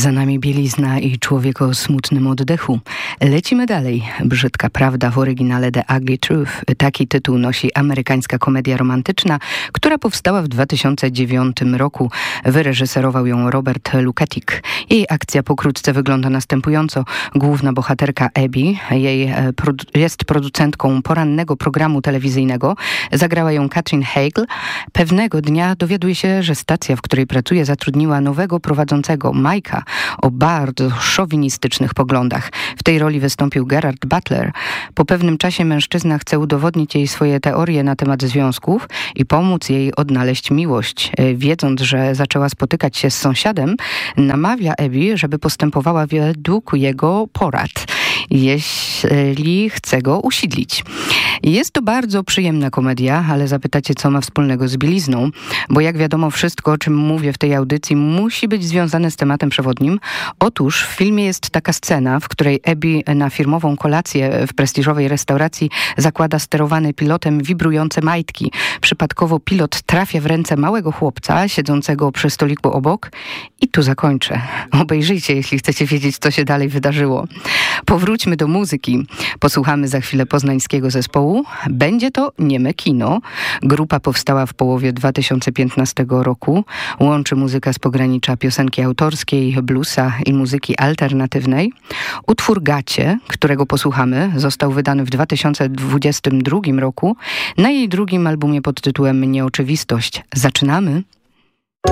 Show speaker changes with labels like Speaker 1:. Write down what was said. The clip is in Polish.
Speaker 1: Za nami bielizna i człowiek o smutnym oddechu. Lecimy dalej. Brzydka prawda w oryginale The Ugly Truth. Taki tytuł nosi amerykańska komedia romantyczna, która powstała w 2009 roku. Wyreżyserował ją Robert Luketic. Jej akcja pokrótce wygląda następująco. Główna bohaterka Abby jest producentką porannego programu telewizyjnego. Zagrała ją Katherine Heigl. Pewnego dnia dowiaduje się, że stacja, w której pracuje, zatrudniła nowego prowadzącego, Mike'a, o bardzo szowinistycznych poglądach. W tej roli wystąpił Gerard Butler. Po pewnym czasie mężczyzna chce udowodnić jej swoje teorie na temat związków i pomóc jej odnaleźć miłość. Wiedząc, że zaczęła spotykać się z sąsiadem, namawia Abby, żeby postępowała według jego porad, jeśli chce go usidlić. Jest to bardzo przyjemna komedia, ale zapytacie, co ma wspólnego z bielizną, bo jak wiadomo, wszystko, o czym mówię w tej audycji, musi być związane z tematem przewodnim. Otóż w filmie jest taka scena, w której Abby na firmową kolację w prestiżowej restauracji zakłada sterowane pilotem wibrujące majtki. Przypadkowo pilot trafia w ręce małego chłopca siedzącego przy stoliku obok i tu zakończę. Obejrzyjcie, jeśli chcecie wiedzieć, co się dalej wydarzyło. Powróćmy do muzyki. Posłuchamy za chwilę poznańskiego zespołu. Będzie to nieme kino. Grupa powstała w połowie 2015 roku. Łączy muzyka z pogranicza piosenki autorskiej, bluesa i muzyki alternatywnej. Utwór Gacie, którego posłuchamy, został wydany w 2022 roku na jej drugim albumie pod tytułem Nieoczywistość. Zaczynamy!